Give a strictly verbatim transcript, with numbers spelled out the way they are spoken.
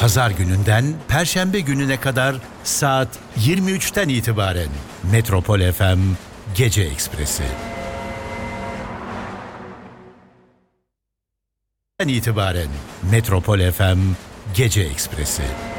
Pazar gününden Perşembe gününe kadar saat yirmi üçten itibaren Metropol F M Gece Ekspresi. itibaren Metropol F M Gece Ekspresi.